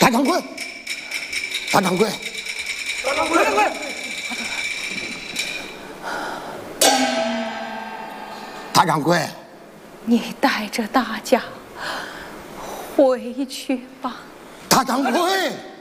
大掌柜，大掌柜， 大掌柜， 大掌柜， 你带着大家回去吧。 大掌柜。